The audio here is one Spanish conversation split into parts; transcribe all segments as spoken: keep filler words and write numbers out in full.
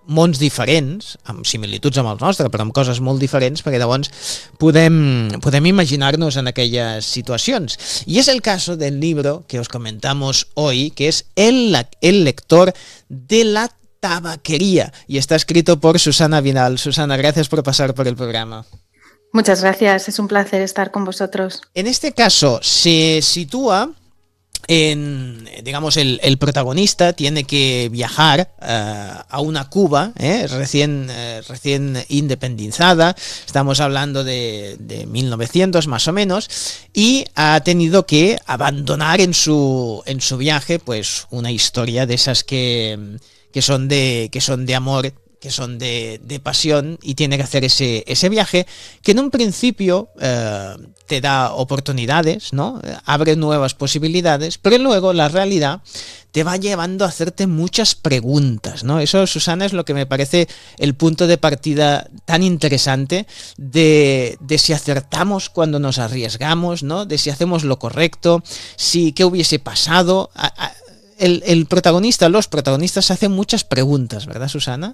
mons diferents, amb similituds amb el nostre, però amb coses molt diferents, perquè llavors podem, podem imaginar-nos en aquelles situacions. Y es el caso del libro que os comentamos hoy, que es El, el lector de la tabaquería, y está escrito por Susana Vinal. Susana, gracias por pasar por el programa. Muchas gracias, es un placer estar con vosotros. En este caso se sitúa en, digamos, el, el protagonista tiene que viajar uh, a una Cuba eh, recién, uh, recién independizada, estamos hablando de, de mil novecientos más o menos, y ha tenido que abandonar en su, en su viaje pues una historia de esas que, que, son, de, que son de amor, que son de, de pasión, y tiene que hacer ese, ese viaje que en un principio eh, te da oportunidades, ¿no? Abre nuevas posibilidades, pero luego la realidad te va llevando a hacerte muchas preguntas, ¿no? Eso, Susana, es lo que me parece el punto de partida tan interesante de, de si acertamos cuando nos arriesgamos, ¿no? De si hacemos lo correcto, si qué hubiese pasado. El, el protagonista, los protagonistas hacen muchas preguntas, ¿verdad, Susana?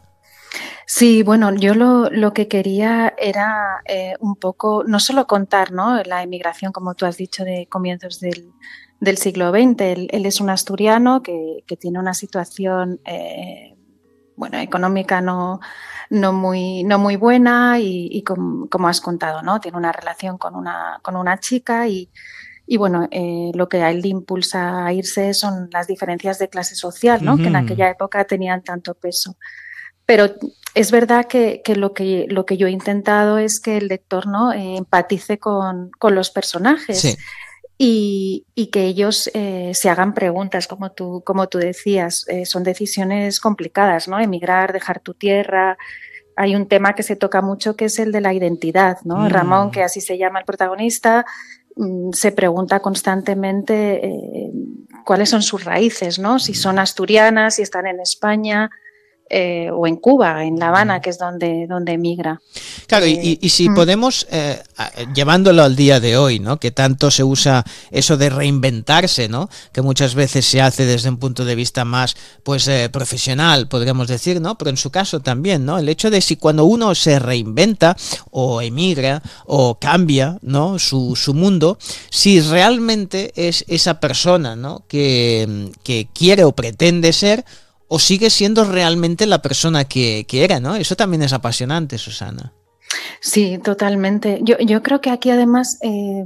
Sí, bueno, yo lo, lo que quería era eh, un poco, no solo contar, ¿no?, la emigración, como tú has dicho, de comienzos del, del siglo veinte. Él, él es un asturiano que, que tiene una situación eh, bueno, económica no, no, muy, no muy buena y, y com, como has contado, ¿no?, tiene una relación con una, con una chica y, y bueno, eh, lo que a él le impulsa a irse son las diferencias de clase social, ¿no?, uh-huh. que en aquella época tenían tanto peso. Pero es verdad que, que, lo que lo que yo he intentado es que el lector, ¿no?, eh, empatice con, con los personajes. Sí. Y, y que ellos eh, se hagan preguntas, como tú, como tú decías. Eh, son decisiones complicadas, ¿no? Emigrar, dejar tu tierra. Hay un tema que se toca mucho que es el de la identidad, ¿no? Mm. Ramón, que así se llama el protagonista, mm, se pregunta constantemente eh, cuáles son sus raíces, ¿no? Si son asturianas, si están en España. Eh, o en Cuba, en La Habana, que es donde, donde emigra. Claro, eh, y, y si mm. podemos, eh, llevándolo al día de hoy, ¿no?, que tanto se usa eso de reinventarse, ¿no?, que muchas veces se hace desde un punto de vista más pues eh, profesional, podríamos decir, ¿no?, pero en su caso también, ¿no?, el hecho de si cuando uno se reinventa o emigra o cambia, ¿no?, su, su mundo, si realmente es esa persona, ¿no?, que, que quiere o pretende ser, o sigue siendo realmente la persona que, que era, ¿no? Eso también es apasionante, Susana. Sí, totalmente. Yo, yo creo que aquí además eh,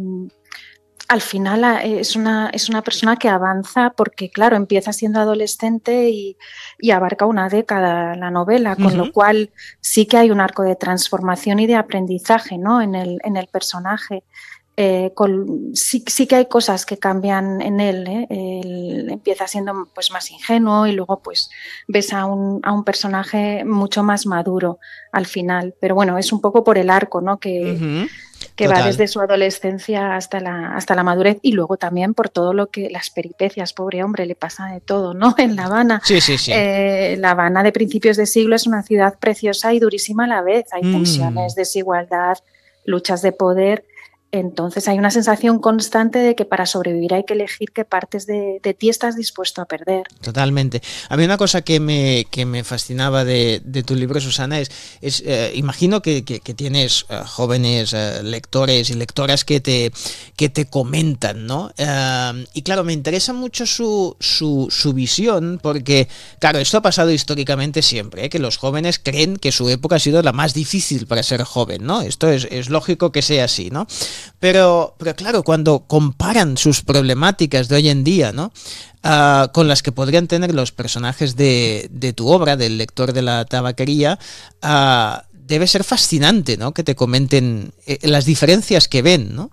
al final es una, es una persona que avanza porque, claro, empieza siendo adolescente y, y abarca una década la novela, con uh-huh. lo cual sí que hay un arco de transformación y de aprendizaje, ¿no?, en el, en el personaje. Eh, con, sí, sí que hay cosas que cambian en él, ¿eh? Él empieza siendo pues más ingenuo y luego pues ves a un, a un personaje mucho más maduro al final, pero bueno, es un poco por el arco, ¿no?, que, uh-huh. que va desde su adolescencia hasta la, hasta la madurez, y luego también por todo lo que, las peripecias, pobre hombre, le pasa de todo, ¿no?, en La Habana. Sí, sí, sí. Eh, La Habana de principios de siglo es una ciudad preciosa y durísima a la vez, hay mm. tensiones, desigualdad, luchas de poder. Entonces hay una sensación constante de que para sobrevivir hay que elegir qué partes de, de ti estás dispuesto a perder. Totalmente. A mí una cosa que me, que me fascinaba de, de tu libro, Susana, es, es eh, imagino que, que, que tienes uh, jóvenes uh, lectores y lectoras que te, que te comentan, ¿no? Uh, y claro, me interesa mucho su, su, su visión, porque, claro, esto ha pasado históricamente siempre, ¿eh?, que los jóvenes creen que su época ha sido la más difícil para ser joven, ¿no? Esto es, es lógico que sea así, ¿no? Pero, pero claro, cuando comparan sus problemáticas de hoy en día, ¿no?, uh, con las que podrían tener los personajes de, de tu obra, del lector de la tabaquería, uh, debe ser fascinante, ¿no?, que te comenten eh, las diferencias que ven, ¿no?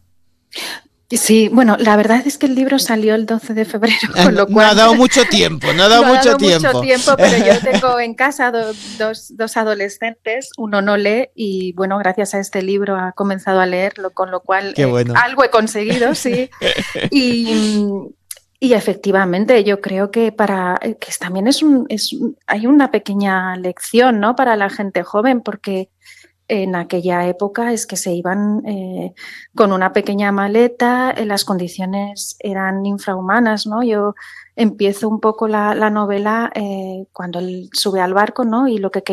Sí, bueno, la verdad es que el libro salió el doce de febrero, con lo cual... No ha dado mucho tiempo, no ha dado, no mucho, ha dado tiempo. mucho tiempo, pero yo tengo en casa do, dos, dos adolescentes, uno no lee y, bueno, gracias a este libro ha comenzado a leerlo, con lo cual Qué bueno. eh, algo he conseguido, sí. Y... Y efectivamente, yo creo que para que también es un, es, hay una pequeña lección, ¿no?, para la gente joven, porque en aquella época es que se iban eh, con una pequeña maleta, eh, las condiciones eran infrahumanas, ¿no? Yo empiezo un poco la, la novela eh, cuando él sube al barco, ¿no?, y lo que